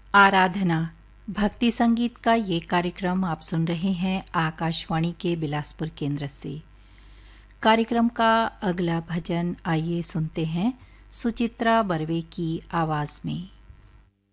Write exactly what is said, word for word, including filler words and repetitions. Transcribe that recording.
आराधना भक्ति संगीत का ये कार्यक्रम आप सुन रहे हैं आकाशवाणी के बिलासपुर केंद्र से। कार्यक्रम का अगला भजन आइए सुनते हैं सुचित्रा बर्वे की आवाज में।